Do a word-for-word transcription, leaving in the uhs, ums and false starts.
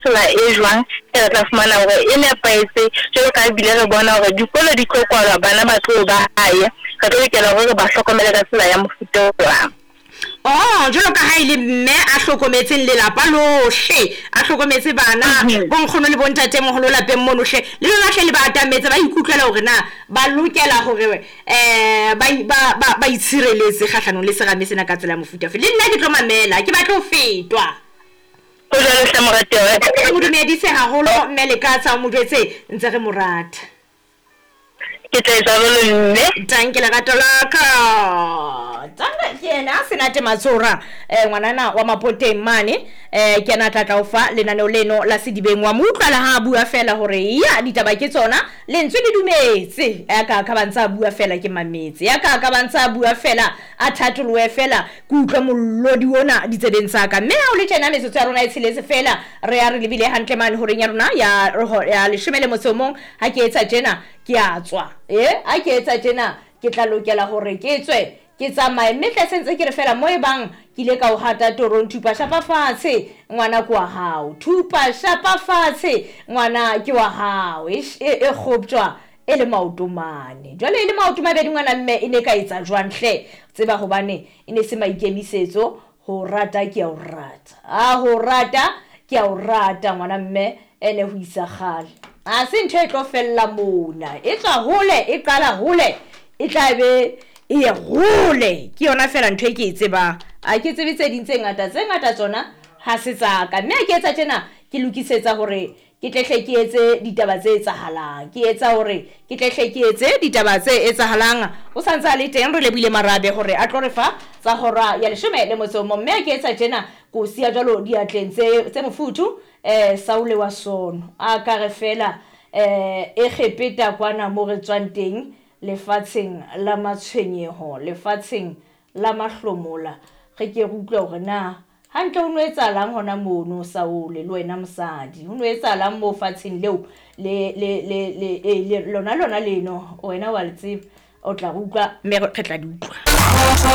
tsela e jwang e tla fumana hore e nepahetse jwalo ka bile re bona hore dikolo di tlo kwalwa bana ba tlo ba aye ka tlo lokela hore ba hlokomele ka tsela ya mofuta wa Oh, jwalo ka ha ile mme a hlokometseng lelapa lohle a hlokometse bana bo nkgono le bontate moholo lapeng monohle le lona hle le ba atametse ba ikutlwela hore na ba lokela hore eh ba ba ba itshireletse kgahlanong le serame sena ka tsela ya mofuta fe le nna ke tlo mamela ke batla ho fetwa o jwale sa morate wa mo dumedise haholo mme le ka tsa mo jwetse ntse re morata ke tla etsa jwalo mme tanke la ka tolaka tanga kena senate matsora eh ngwanana wa mapoteng mane eh ke na tla o fa lenaneo leno la sedibeng wa mutla la ha bua fela hore ya ditaba ke tsona le ntswe di dumetse ya ka ka bantsa bua fela ke mametse ya ka ka bantsa bua fela a thatolowe fela ke utlwa mollodi ona ditsebeng tsa ka mme ha o le tjena metso ya rona e tshiletse fela re ya re lebile hantle mane hore nya rona ya ya leshemele motsomong ha ke etsa tjena ke a tswa eh ha ke etsa tjena ke tla lokela hore ke tswe ke tsamaye mme tla sentse ke re fela mo e bang ke ile ka o hata torong thupa shapa fatshe ngwana kwa hao thupa shapa fatshe ngwana ke wa hao e e khoptswa e le maotomane jwale e le maotomane ngwana mme e ne ka etsa jwanhle tseba hobane e ne se maikemisetso ho rata ke a o rata a ho rata ke a o rata ngwana mme ene ho isa khale a se ntho e tlo fella mona e tla hole e qala hole e tla be e hole ke yona fela ntho e ke e tseba a ke tsebe tse ding tse ngata tse ngata tsona ha se tsa ka mme ke etsa tjena ke lokisetsa hore ke tlehle ke etse ditaba tse etsahalang ke etsa hore ke tlehle ke etse ditaba tse etsahalang o santsa le teng re lebile marabe hore a tlo re fa tsa hora ya leshome le motso mo mme ke etsa tjena ko sia jalo diatleng tse tse mofuthu eh Saule wa sono a ka re fela eh e khepeta kwana mo re tswang teng lefatsheng la matshwenyeho lefatsheng la mahlomola ge ke rutlwa hore na hantle o no etsalang hona mono Saule le wena mosadi o no etsalang mo fatsheng leo le le le le lona lona leno wena wa le tseba o tla utlwa mme re tla di utlwa